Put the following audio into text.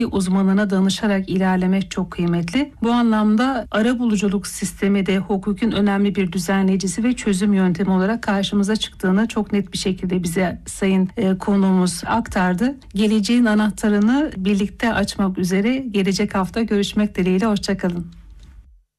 uzmanına danışarak ilerlemek çok kıymetli. Bu anlamda arabuluculuk sistemi de hukukun önemli bir düzenleyicisi ve çözüm yöntemi olarak karşımıza çıktığını çok net bir şekilde bize sayın konuğumuz aktardı. Geleceğin anahtarını birlikte açmak üzere gelecek hafta görüşmek dileğiyle. Hoşçakalın.